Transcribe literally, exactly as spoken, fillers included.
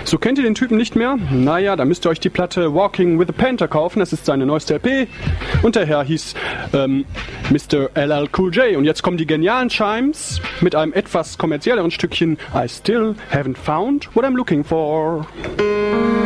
So, kennt ihr den Typen nicht mehr? Naja, dann müsst ihr euch die Platte Walking with the Panther kaufen. Das ist seine neueste L P. Und der Herr hieß ähm, Mister L L Cool J. Und jetzt kommen die genialen Chimes mit einem etwas kommerzielleren Stückchen I Still Haven't Found What I'm Looking For.